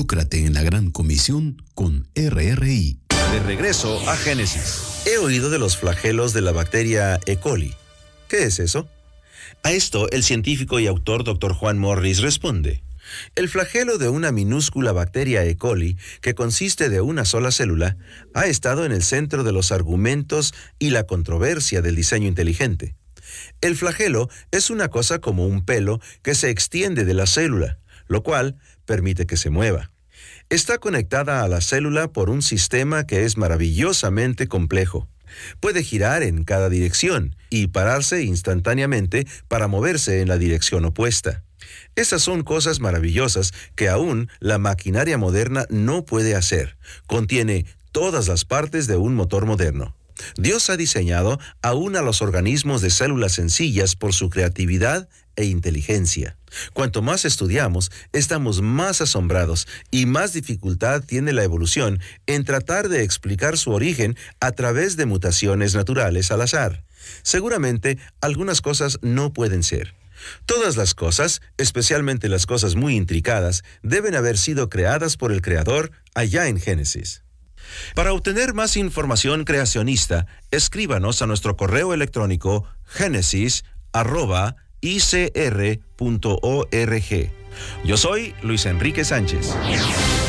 Involúcrate en la Gran Comisión con RRI. De regreso a Génesis. He oído de los flagelos de la bacteria E. coli. ¿Qué es eso? A esto, el científico y autor Dr. Juan Morris responde: el flagelo de una minúscula bacteria E. coli, que consiste de una sola célula, ha estado en el centro de los argumentos y la controversia del diseño inteligente. El flagelo es una cosa como un pelo que se extiende de la célula, lo cual permite que se mueva. Está conectada a la célula por un sistema que es maravillosamente complejo. Puede girar en cada dirección y pararse instantáneamente para moverse en la dirección opuesta. Esas son cosas maravillosas que aún la maquinaria moderna no puede hacer. Contiene todas las partes de un motor moderno. Dios ha diseñado aún a los organismos de células sencillas por su creatividad e inteligencia. Cuanto más estudiamos, estamos más asombrados y más dificultad tiene la evolución en tratar de explicar su origen a través de mutaciones naturales al azar. Seguramente, algunas cosas no pueden ser. Todas las cosas, especialmente las cosas muy intricadas, deben haber sido creadas por el Creador allá en Génesis. Para obtener más información creacionista, escríbanos a nuestro correo electrónico genesis@icr.org. Yo soy Luis Enrique Sánchez.